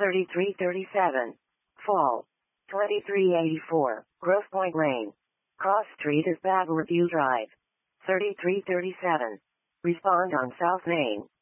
3337. Fall. 2384. Grosse Pointe Lane. Cross Street is Baton Rouge Drive. 3337. Respond on South Main.